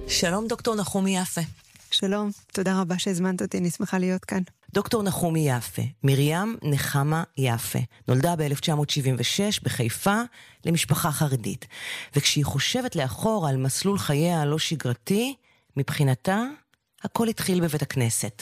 שלום דוקטור נחומי יפה. שלום, תודה רבה שהזמנת אותי, אני שמחה להיות כאן. דוקטור נחומי יפה, מרים נחמה יפה, נולדה ב-1976 בחיפה למשפחה חרדית. וכשהיא חושבת לאחור על מסלול חייה הלא שגרתי, מבחינתה הכל התחיל בבית הכנסת.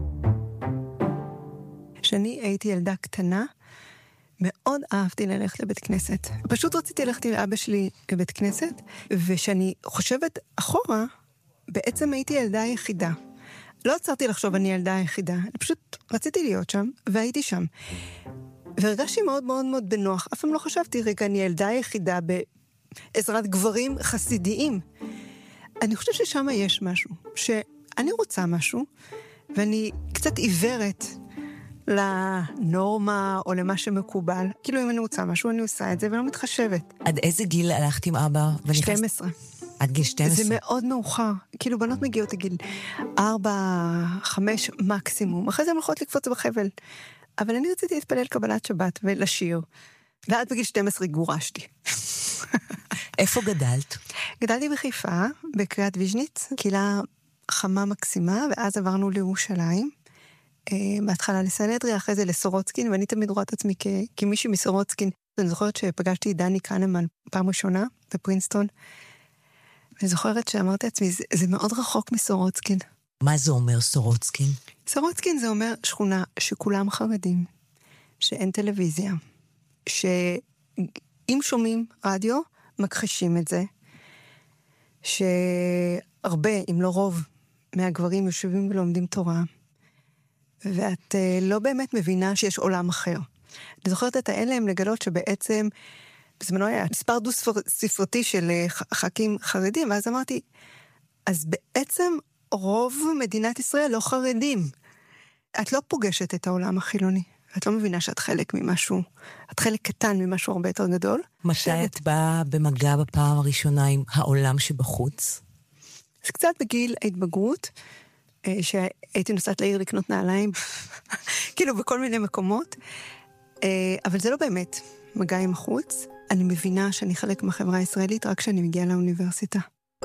כשאני הייתי ילדה קטנה, מאוד אהבתי ללכת לבית כנסת. פשוט רציתי ללכת עם אבא שלי לבית כנסת, ושאני חושבת אחורה, בעצם הייתי ילדה היחידה. לא עצרתי לחשוב אני ילדה היחידה, אני פשוט רציתי להיות שם, והייתי שם. והרגשתי מאוד מאוד מאוד בנוח. אף פעם לא חשבתי, רגע, אני ילדה היחידה בעזרת גברים חסידיים. אני חושבת ששם יש משהו, שאני רוצה משהו, ואני קצת עיוורת לנורמה או למה שמקובל. כאילו אם אני רוצה משהו, אני עושה את זה ולא מתחשבת. עד איזה גיל הלכת עם אבא? 12. עד גיל 12? זה מאוד מאוחר. כאילו בנות מגיעות לגיל 4, 5 מקסימום. אחרי זה הן הולכות לקפוץ בחבל. אבל אני רציתי להתפלל קבלת שבת ולשיר. ועד בגיל 12 גורשתי. איפה גדלת? גדלתי בחיפה, בקריית ויז'ניץ, קהילה חמה מקסימה, ואז עברנו לירושלים. בהתחלה לסנהדריה, אחרי זה לסורוצקין, ואני תמיד רואה את עצמי כמישהי מסורוצקין. אני זוכרת שפגשתי את דני קנמן פעם ראשונה בפרינסטון, ואני זוכרת שאמרתי לעצמי, זה מאוד רחוק מסורוצקין. מה זה אומר סורוצקין? סורוצקין זה אומר שכונה שכולם חרדים, שאין טלוויזיה, שאם שומעים רדיו, מכחישים את זה, שהרבה, אם לא רוב, מהגברים יושבים ולומדים תורה, ואת לא באמת מבינה שיש עולם אחר. אני זוכרת את האלם לגלות שבעצם, בזמנו היה מספר דו ספרתי של ח"כים חרדים, ואז אמרתי, אז בעצם רוב מדינת ישראל לא חרדים. את לא פוגשת את העולם החילוני. את לא מבינה שאת חלק ממשהו, את חלק קטן ממשהו הרבה יותר גדול. מתי את באה במגע בפעם הראשונה עם העולם שבחוץ? זה קצת בגיל ההתבגרות, שהייתי נוסעת לעיר לקנות נעליים, כאילו בכל מיני מקומות, אבל זה לא באמת מגע עם החוץ. אני מבינה שאני חלק מהחברה הישראלית רק כשאני מגיעה לאוניברסיטה.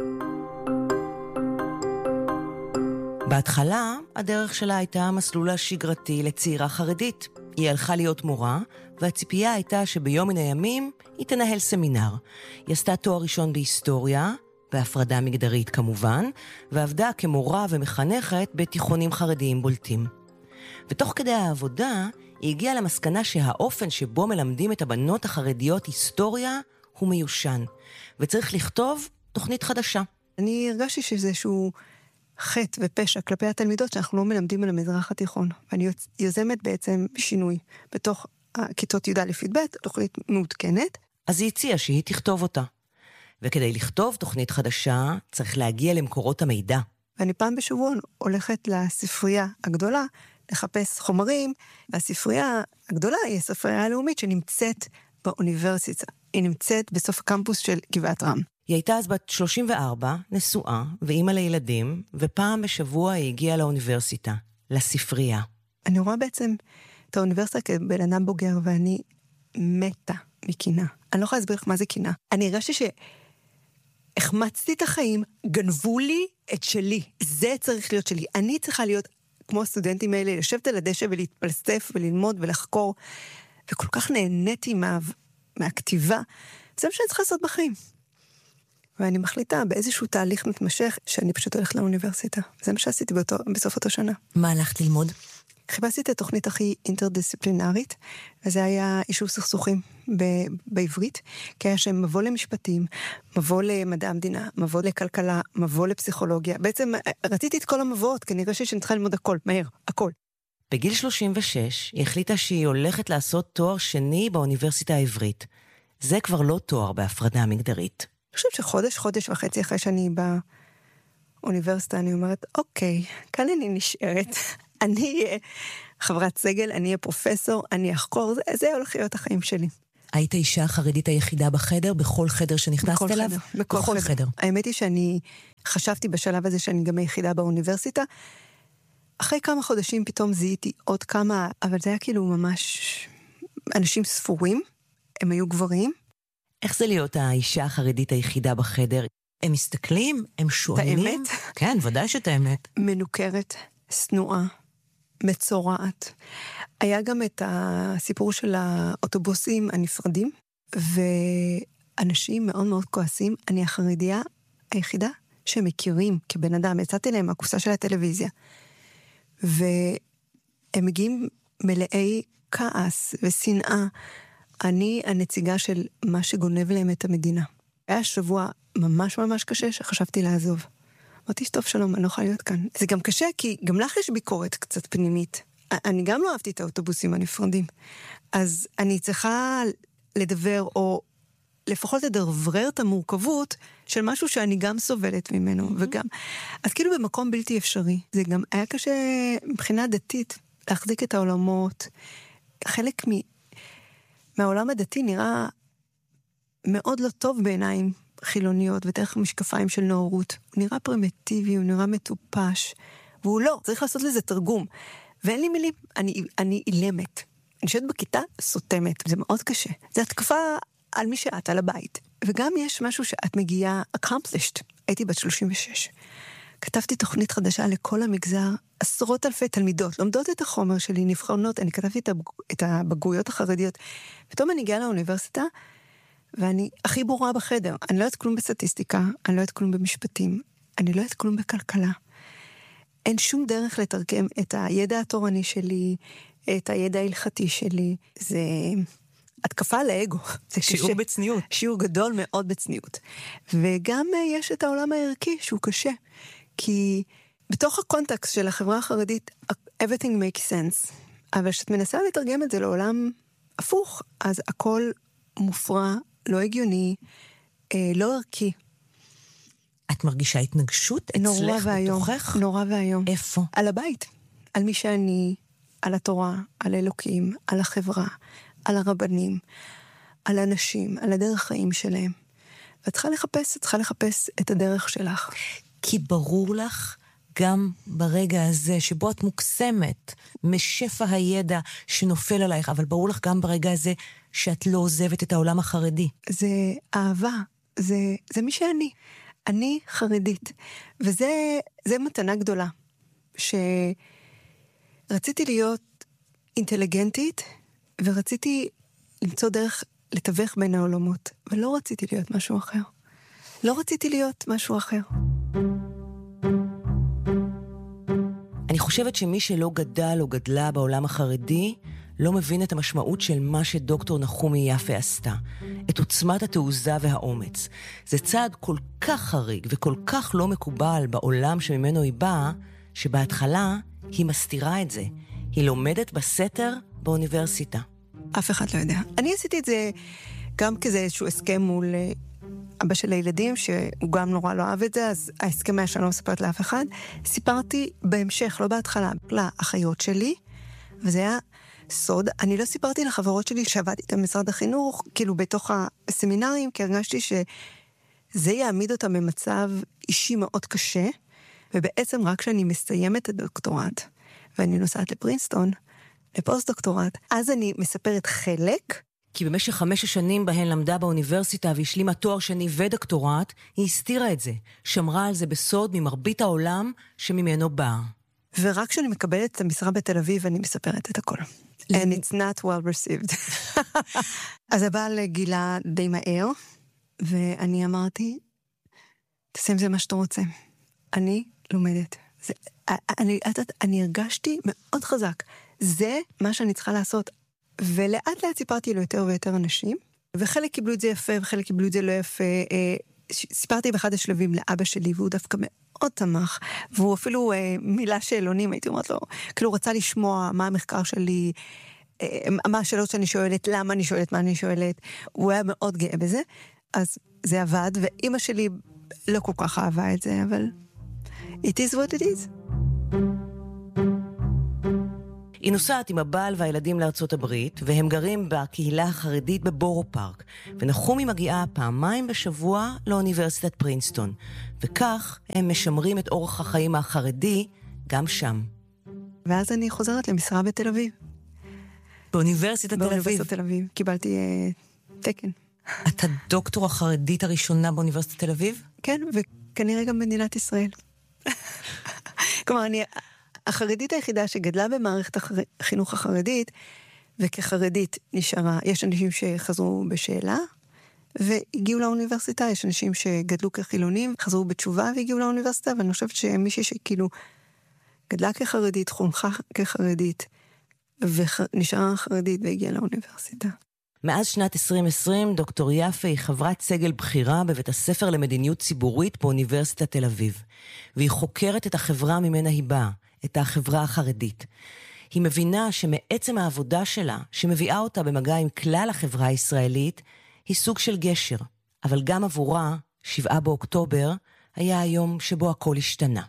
בהתחלה, הדרך שלה הייתה המסלול השגרתי לצעירה חרדית. היא הלכה להיות מורה, והציפייה הייתה שביום מן הימים היא תנהל סמינר. היא עשתה תואר ראשון בהיסטוריה, בהפרדה מגדרית כמובן, ועבדה כמורה ומחנכת בתיכונים חרדיים בולטים. ותוך כדי העבודה, היא הגיעה למסקנה שהאופן שבו מלמדים את הבנות החרדיות היסטוריה הוא מיושן, וצריך לכתוב תוכנית חדשה. אני הרגשתי שזה איזשהו חטא ופשע כלפי התלמידות שאנחנו לא מלמדים על המזרח התיכון. ואני יוזמת בעצם שינוי בתוך הכיתות י"א-י"ב, תוכנית מעודכנת. אז היא הציעה שהיא תכתוב אותה. וכדי לכתוב תוכנית חדשה, צריך להגיע למקורות המידע. ואני פעם בשבוע הולכת לספרייה הגדולה, לחפש חומרים, והספרייה הגדולה היא הספרייה הלאומית שנמצאת באוניברסיטה. היא נמצאת בסוף הקמפוס של גבעת רם. היא הייתה אז בת 34, נשואה, ואימא לילדים, ופעם בשבוע היא הגיעה לאוניברסיטה, לספרייה. אני רואה בעצם את האוניברסיטה כבן אדם בוגר, ואני מתה מקינה. אני לא יכולה להסביר לך מה זה קינה. אני הרגשתי שהחמצתי את החיים, גנבו לי את שלי. זה צריך להיות שלי. אני צריכה להיות כמו הסטודנטים האלה, לשבת על הדשא ולהתפלסף וללמוד ולחקור, וכל כך נהניתי מהכתיבה. זה מה שאני צריכה לעשות בחיים. ואני מחליטה באיזשהו תהליך מתמשך, שאני פשוט הולכת לאוניברסיטה. זה מה שעשיתי בסוף אותו שנה. מה הלכת ללמוד? חיפשתי את התוכנית הכי אינטרדיסציפלינרית, וזה היה יישוב סכסוכים בעברית, כי היה שם מבוא למשפטים, מבוא למדע המדינה, מבוא לכלכלה, מבוא לפסיכולוגיה. בעצם רציתי את כל המבואות, כי אני חושבת שאני צריכה ללמוד הכל, מהר, הכל. בגיל 36 היא החליטה שהיא הולכת לעשות תואר שני באוניברסיטה העברית. זה כבר לא תואר בהפרדה מגדרית. אני חושבת חודש וחצי אחרי שאני באוניברסיטה, אני אומרת, אוקיי, כאן אני נשארת. אני אהיה חברת סגל, אני אהיה פרופסור, אני אחקור, זה הולך להיות החיים שלי. היית האישה החרדית היחידה בחדר, בכל חדר שנכנסת אליו? בכל חדר. האמת היא שאני חשבתי בשלב הזה שאני גם היחידה באוניברסיטה. אחרי כמה חודשים פתאום זיהיתי עוד כמה, אבל זה היה כאילו ממש אנשים ספורים, הם היו גברים. איך זה להיות האישה החרדית היחידה בחדר? הם מסתכלים, הם שואלים. את האמת? כן, ודאי שאת האמת. מנוכרת, סנועה, מצורעת. היה גם את הסיפור של האוטובוסים הנפרדים, ואנשים מאוד מאוד כועסים. אני החרדיה היחידה שמכירים כבן אדם. יצאתי להם מהקופסה של הטלוויזיה. והם מגיעים מלאי כעס ושנאה. אני הנציגה של מה שגונב להם את המדינה. היה שבוע ממש ממש קשה שחשבתי לעזוב. אמרתי, טוב, שלום, אני לא יכולה להיות כאן. זה גם קשה, כי גם לך יש ביקורת קצת פנימית. אני גם לא אהבתי את האוטובוסים הנפרדים. אז אני צריכה לדבר, או לפחות לדברר את המורכבות של משהו שאני גם סובלת ממנו, וגם... אז כאילו במקום בלתי אפשרי. זה גם היה קשה מבחינה דתית, להחזיק את העולמות. חלק מהעולם הדתי נראה מאוד לא טוב בעיניים חילוניות, ודרך משקפיים של נאורות. הוא נראה פרימיטיבי, הוא נראה מטופש, והוא לא, צריך לעשות לזה תרגום. ואין לי מילים, אני אילמת. אני יושבת בכיתה סותמת, זה מאוד קשה. זה התקפה על מי שאת, על הבית. וגם יש משהו שאת מגיעה accomplished. הייתי בת 36. כתבתי תוכנית חדשה לכל המגזר, עשרות אלפי תלמידות, לומדות את החומר שלי, נבחנות, אני כתבתי את הבגרויות החרדיות. פתאום אני הגיעה לאוניברסיטה, ואני הכי ברורה בחדר. אני לא יודעת כלום בסטטיסטיקה, אני לא יודעת כלום במשפטים, אני לא יודעת כלום בכלכלה. אין שום דרך לתרגם את הידע התורני שלי, את הידע ההלכתי שלי. זה התקפה על האגו. זה שיעור בצניעות. שיעור גדול מאוד בצניעות. וגם יש את העולם הערכי שהוא קשה. כי בתוך הקונטקסט של החברה החרדית, everything makes sense. אבל כשאת מנסה לתרגם את זה לעולם הפוך, אז הכל מופרע, לא הגיוני, לא ערכי. את מרגישה התנגשות אצלך בתוכך? נורא והיום. איפה? על הבית. על מי שאני, על התורה, על אלוקים, על החברה, על הרבנים, על אנשים, על הדרך חיים שלהם. ואת צריכה לחפש את הדרך שלך. כי ברור לך גם ברגע הזה שבו את מוקסמת משפע הידע שנופל עלייך, אבל ברור לך גם ברגע הזה שאת לא עוזבת את העולם החרדי. זה אהבה, זה מי שאני. אני חרדית. וזה מתנה גדולה. שרציתי להיות אינטליגנטית, ורציתי למצוא דרך לתווך בין העולמות. ולא רציתי להיות משהו אחר. לא רציתי להיות משהו אחר. אני חושבת שמי שלא גדל או גדלה בעולם החרדי, לא מבין את המשמעות של מה שדוקטור נחומי יפה עשתה. את עוצמת התעוזה והאומץ. זה צעד כל כך חריג וכל כך לא מקובל בעולם שממנו היא באה, שבהתחלה היא מסתירה את זה. היא לומדת בסתר באוניברסיטה. אף אחד לא יודע. אני עשיתי את זה גם כזה איזשהו הסכם מול אבא של הילדים, שהוא גם נורא לא אהב את זה, אז ההסכם היה שאני לא מספרת לאף אחד. סיפרתי בהמשך, לא בהתחלה, לאחיות שלי, וזה היה סוד. אני לא סיפרתי לחברות שלי שעבדתי את משרד החינוך, כאילו בתוך הסמינרים, כי הרגשתי שזה יעמיד אותם במצב אישי מאוד קשה, ובעצם רק כשאני מסיימת את הדוקטורט, ואני נוסעת לפרינסטון, לפוסט-דוקטורט, אז אני מספרת חלק. כי במשך 5 השנים בהן למדה באוניברסיטה והשלימה תואר שני ודוקטורט, היא הסתירה את זה, שמרה על זה בסוד ממרבית העולם שממנו באה. ורק כשאני מקבלת את המשרה בתל אביב, אני מספרת את הכל. And it's not well received. אז הבעל גילה די מהר, ואני אמרתי, תעשה עם זה מה שאתה רוצה. אני לומדת. אני הרגשתי מאוד חזק. זה מה שאני צריכה לעשות. ולאט לאט סיפרתי לו יותר ויותר אנשים, וחלק קיבלו את זה יפה, וחלק קיבלו את זה לא יפה. סיפרתי באחד השלבים לאבא שלי, והוא דווקא מאוד תמך, והוא אפילו מילה שאלונים, הייתי אומרת לו, כאילו רצה לשמוע מה המחקר שלי, מה השאלות שאני שואלת, למה אני שואלת, מה אני שואלת, הוא היה מאוד גאה בזה, אז זה עבד, ואמא שלי לא כל כך אהבה את זה, אבל it is what it is. היא נוסעת עם הבעל והילדים לארצות הברית, והם גרים בקהילה החרדית בבורו פארק, ונחומי מגיעה 2 בשבוע לאוניברסיטת פרינסטון, וכך הם משמרים את אורח החיים החרדי גם שם. ואז אני חוזרת למשרה בתל אביב. באוניברסיטת תל אביב. באוניברסיטת תל אביב. קיבלתי תקן. את הדוקטור החרדית הראשונה באוניברסיטת תל אביב? כן, וכנראה גם במדינת ישראל. כלומר, אני החרדית היחידה שגדלה במערכת החינוך החרדית, וכחרדית נשארה. יש אנשים שחזרו בשאלה, והגיעו לאוניברסיטה, יש אנשים שגדלו כחילונים, חזרו בתשובה והגיעו לאוניברסיטה, ואני חושבת שמישהי שכאילו גדלה כחרדית, חונכה כחרדית, ונשארה חרדית והגיעה לאוניברסיטה. מאז שנת 2020, דוקטור יפה היא חברת סגל בחירה בבית הספר למדיניות ציבורית באוניברסיטת תל אביב, והיא חוקרת את החברה ממנה היא באה, את החברה החרדית. היא מבינה שמעצם העבודה שלה, שמביאה אותה במגע עם כלל החברה הישראלית, היא סוג של גשר. אבל גם עבורה, 7 באוקטובר, היה היום שבו הכל השתנה.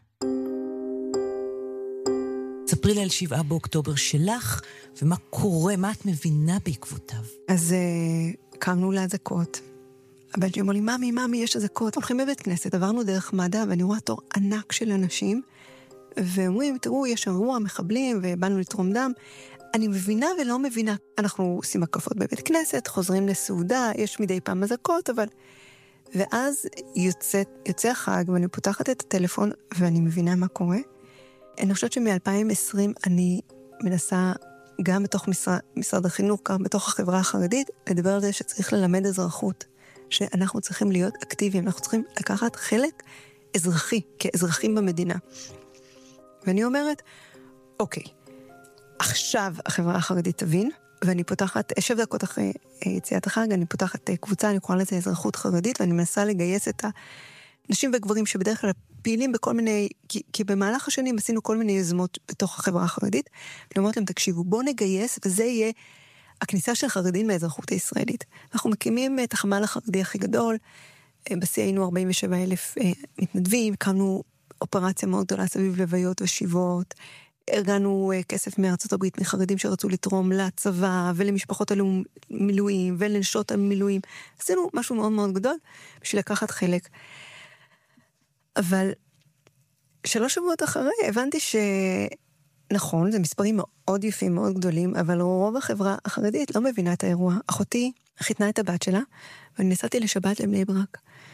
ספרי לי על 7 באוקטובר שלך, ומה קורה, מה את מבינה בעקבותיו? אז קמנו להזקות. הבן שלי אמר לי, ממי, יש הזקות. הולכים בבית כנסת, עברנו דרך מד"א, ואני רואה תור ענק של אנשים, ואומרים, תראו, יש אירוע, מחבלים, ובאנו לתרום דם. אני מבינה ולא מבינה. אנחנו עושים הקפות בבית כנסת, חוזרים לסעודה, יש מדי פעם הזקות, אבל... ואז יוצא החג, ואני פותחת את הטלפון, ואני מבינה מה קורה. אני חושבת שמ-2020 אני מנסה, גם בתוך משרד החינוך, גם בתוך החברה החרדית, לדבר על זה שצריך ללמד אזרחות, שאנחנו צריכים להיות אקטיביים, אנחנו צריכים לקחת חלק אזרחי, כאזרחים במדינה. ואני אומרת, אוקיי, עכשיו החברה החרדית תבין, ואני פותחת, 7 דקות אחרי יציאת החג, אני פותחת קבוצה, אני קורא לזה אזרחות חרדית, ואני מנסה לגייס את הנשים וגברים שבדרך כלל פעילים בכל מיני, כי במהלך השנים עשינו כל מיני יוזמות בתוך החברה החרדית, ואני אומרת להם, תקשיבו, בואו נגייס, וזה יהיה הכניסה של חרדים לאזרחות הישראלית. אנחנו מקימים את החמ"ל החרדי הכי גדול, בשיא היינו 47,000 מתנדבים, הקמנו אופרציה מאוד גדולה סביב לוויות ושיבות, ארגנו כסף מארצות הברית מחרדים שרצו לתרום לצבא ולמשפחות המילואים ולנשות המילואים. עשינו משהו מאוד מאוד גדול בשביל לקחת חלק. אבל 3 שבועות אחרי הבנתי שנכון, זה מספרים מאוד יפים, מאוד גדולים, אבל רוב החברה החרדית לא מבינה את האירוע. אחותי חיתנה את הבת שלה, ואני נסעתי לשבת לבני ברק.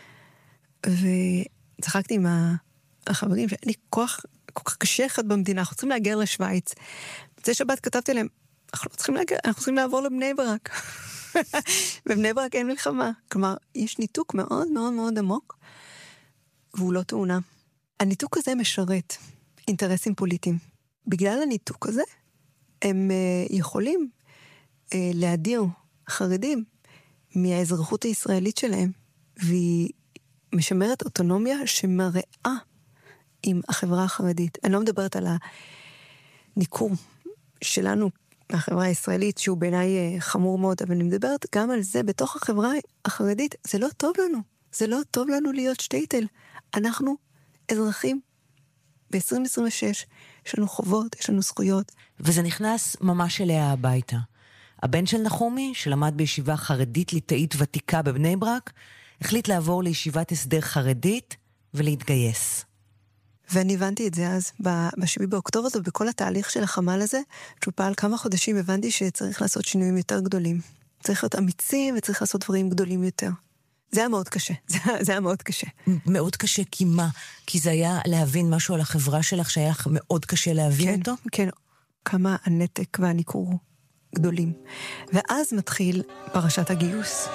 וצחקתי עם החברים שאין לי כוח כל כך קשה אחד במדינה, אנחנו צריכים להגר לשוויץ. בצי שבת כתבתי להם, אנחנו לא צריכים להגר, אנחנו צריכים לעבור לבני ברק. בבני ברק אין מלחמה. כלומר, יש ניתוק מאוד מאוד מאוד עמוק, והוא לא תאונה. הניתוק הזה משרת אינטרסים פוליטיים. בגלל הניתוק הזה, הם יכולים להדיר חרדים מהאזרחות הישראלית שלהם, והיא משמרת אוטונומיה שמראה עם החברה החרדית. אני לא מדברת על הניכור שלנו מהחברה הישראלית, שהוא בעיניי חמור מאוד, אבל אני מדברת גם על זה בתוך החברה החרדית. זה לא טוב לנו. זה לא טוב לנו להיות שטייטל. אנחנו אזרחים ב-2026, יש לנו חובות, יש לנו זכויות. וזה נכנס ממש אליה הביתה. הבן של נחומי, שלמד בישיבה חרדית ליטאית ותיקה בבני ברק, החליט לעבור לישיבת הסדר חרדית ולהתגייס. ואני הבנתי את זה אז, ב-7 באוקטובר, ובכל התהליך של החמ"ל הזה, שהוא פעל כמה חודשים, הבנתי שצריך לעשות שינויים יותר גדולים. צריך להיות אמיצים וצריך לעשות דברים גדולים יותר. זה היה מאוד קשה, זה היה מאוד קשה. מאוד קשה, כי מה? כי זה היה להבין משהו על החברה שלך שהיה מאוד קשה להבין אותו? כן, כמה הנתק והניכור גדולים. ואז מתחיל פרשת הגיוס.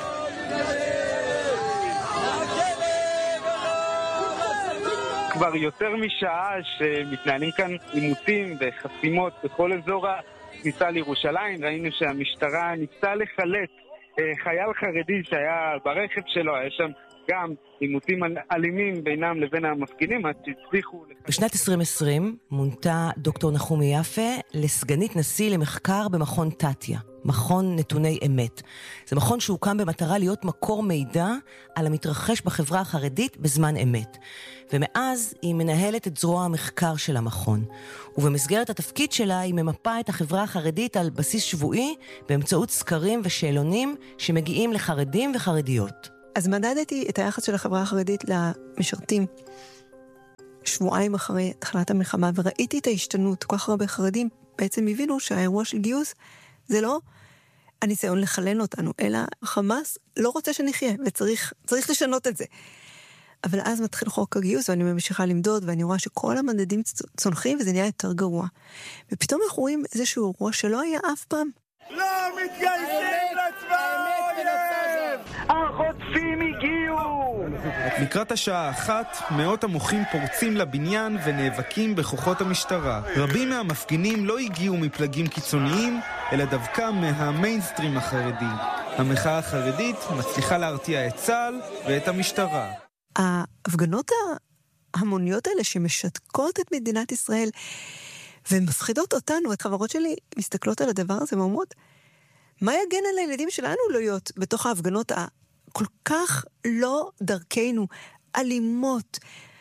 כבר יותר משעה שמתנהלים כאן עימותים וחסימות בכל אזור הכניסה לירושלים. ראינו שהמשטרה ניסתה לחלט חייל חרדי שהיה ברכב שלו, היה שם גם עימותים אלימים בינם לבין המפגינים, עד שהצליחו... בשנת 2020 מונתה דוקטור נחומי יפה לסגנית נשיא למחקר במכון תתיה, מכון נתוני אמת. זה מכון שהוקם במטרה להיות מקור מידע על המתרחש בחברה החרדית בזמן אמת. ומאז היא מנהלת את זרוע המחקר של המכון. ובמסגרת התפקיד שלה היא ממפה את החברה החרדית על בסיס שבועי באמצעות סקרים ושאלונים שמגיעים לחרדים וחרדיות. אז מדדתי את היחס של החברה החרדית למשרתים שבועיים אחרי תחילת המלחמה, וראיתי את ההשתנות. כל כך הרבה חרדים בעצם הבינו שהאירוע של גיוס זה לא הניסיון לחלן אותנו, אלא חמאס לא רוצה שנחיה, וצריך לשנות את זה. אבל אז מתחיל חוק הגיוס, ואני ממשיכה למדוד, ואני רואה שכל המדדים צונחים, וזה נהיה יותר גרוע. ופתאום אנחנו רואים איזשהו אירוע שלא היה אף פעם. לא מתגייסים לצבא האויב! החוטפים הגיעו! לקראת השעה 1, מאות המוחים פורצים לבניין ונאבקים בכוחות המשטרה. רבים מהמפגינים לא הגיעו מפלגים קיצוניים, אלא דווקא מהמיינסטרים החרדי. המחאה החרדית מצליחה להרתיע את צה"ל ואת המשטרה. ההפגנות ההמוניות האלה שמשתקות את מדינת ישראל ומפחידות אותנו, החברות שלי מסתכלות על הדבר הזה ואומרות, מה יגן על הילדים שלנו להיות בתוך ההפגנות כל כך לא דרכנו, אלימות,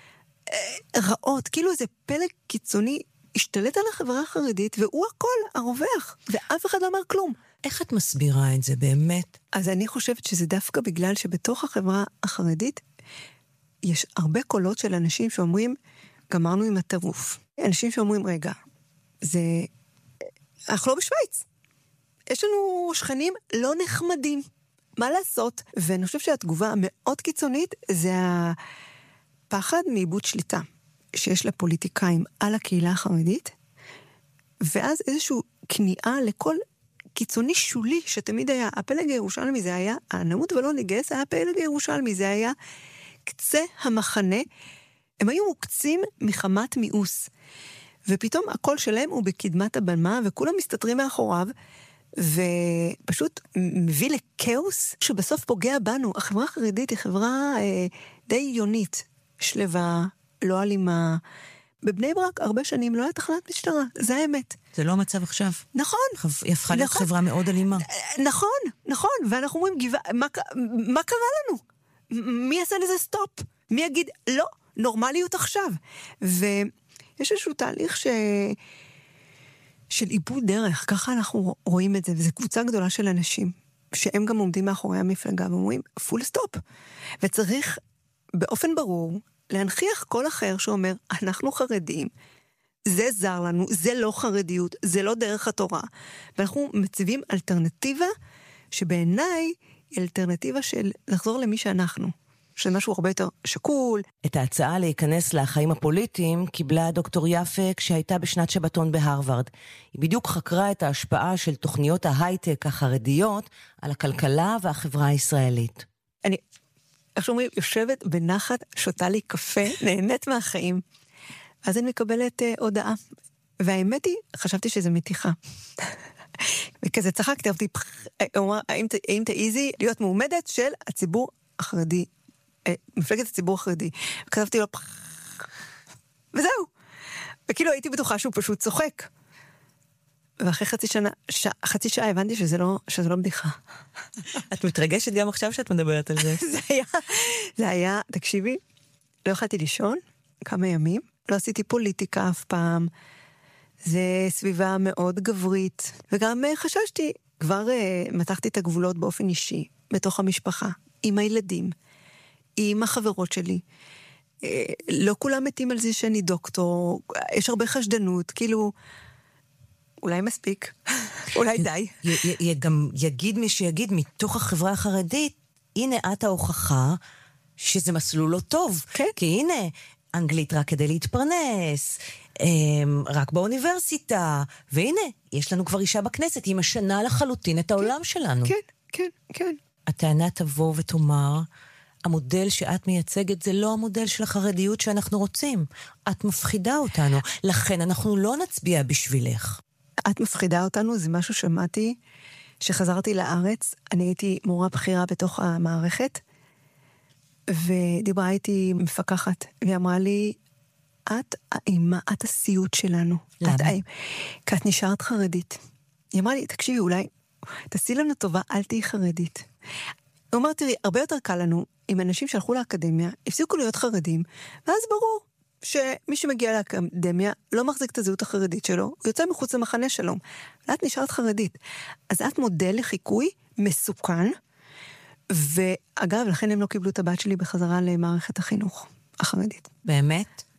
רעות, כאילו איזה פלג קיצוני השתלט על החברה החרדית, והוא הכל הרווח, ואף אחד לא אמר כלום. איך את מסבירה את זה באמת? אז אני חושבת שזה דווקא בגלל שבתוך החברה החרדית, יש הרבה קולות של אנשים שאומרים, גמרנו עם הטירוף. אנשים שאומרים, רגע, אנחנו לא בשוויץ. יש לנו שכנים לא נחמדים. מה לעשות? ואני חושב שהתגובה המאוד קיצונית זה הפחד מאיבוד שליטה שיש לפוליטיקאים על הקהילה החרדית, ואז איזשהו כניעה לכל קיצוני שולי שתמיד היה. הפלג הירושלמי זה היה הנמות ולא נגייס, היה הפלג הירושלמי, זה היה קצה המחנה. הם היו מוקצים מחמת מיאוס. ופתאום הקול שלהם הוא בקדמת הבמה, וכולם מסתתרים מאחוריו, ופשוט מביא לקאוס שבסוף פוגע בנו. החברה החרדית היא חברה די יונית, שלווה, לא אלימה. בבני ברק הרבה שנים לא היה תחנת משטרה, זה האמת. זה לא המצב עכשיו. נכון. היא הפכה להיות חברה מאוד אלימה. נכון, ואנחנו אומרים, מה קרה לנו? מי יעשה לזה סטופ? מי יגיד, לא, נורמליות עכשיו. ויש איזשהו תהליך של איבוד דרך, ככה אנחנו רואים את זה, וזו קבוצה גדולה של אנשים, שהם גם עומדים מאחורי המפלגה, ואומרים, פול סטופ. וצריך באופן ברור להנחיח כל אחר שאומר, אנחנו חרדים, זה זר לנו, זה לא חרדיות, זה לא דרך התורה, ואנחנו מציבים אלטרנטיבה, שבעיניי היא אלטרנטיבה של לחזור למי שאנחנו. של משהו הרבה יותר שקול. את ההצעה להיכנס לחיים הפוליטיים קיבלה דוקטור יפה כשהייתה בשנת שבתון בהרווארד. היא בדיוק חקרה את ההשפעה של תוכניות ההייטק החרדיות על הכלכלה והחברה הישראלית. אני, איך שאומרים, יושבת בנחת, שותה לי קפה, נהנית מהחיים. אז אני מקבלת הודעה. והאמת היא, חשבתי שזה מתיחה. וכזה צחקתי, האם תעיזי להיות מועמדת של הציבור החרדי, מפלגת הציבור החרדי. וכתבתי לו, וזהו. וכאילו הייתי בטוחה שהוא פשוט צוחק. ואחרי חצי שעה הבנתי שזה לא בדיחה. את מתרגשת גם עכשיו שאת מדברת על זה. זה היה, תקשיבי, לא יכולתי לישון כמה ימים, לא עשיתי פוליטיקה אף פעם, זה סביבה מאוד גברית, וגם חששתי, כבר מתחתי את הגבולות באופן אישי, בתוך המשפחה, עם הילדים, עם החברות שלי. לא כולם מתים על זה שאני דוקטור, יש הרבה חשדנות, כאילו, אולי מספיק, אולי די. גם יגיד מי שיגיד, מתוך החברה החרדית, הנה את ההוכחה שזה מסלול לא טוב. כן. כי הנה, אנגלית רק כדי להתפרנס, רק באוניברסיטה, והנה, יש לנו כבר אישה בכנסת, היא משנה לחלוטין את העולם שלנו. כן. הטענה תבוא ותאמר, המודל שאת מייצגת זה לא המודל של החרדיות שאנחנו רוצים. את מפחידה אותנו, לכן אנחנו לא נצביע בשבילך. את מפחידה אותנו, זה משהו שמעתי, שחזרתי לארץ, אני הייתי מורה בכירה בתוך המערכת, ודיברה איתי מפקחת, והיא אמרה לי, את האימה, את הסיוט שלנו. למה? כי את נשארת חרדית. היא אמרה לי, תקשיבי, אולי, תעשי לנו טובה, אל תהי חרדית. היא אומרת, תראי, הרבה יותר קל לנו, אם אנשים שהלכו לאקדמיה, הפסיקו להיות חרדים, ואז ברור שמי שמגיע לאקדמיה לא מחזיק את הזהות החרדית שלו, הוא יוצא מחוץ למחנה שלום. את נשארת חרדית. אז את מודל לחיקוי מסוכן, ואגב, לכן הם לא קיבלו את הבת שלי בחזרה למערכת החינוך החרדית. באמת?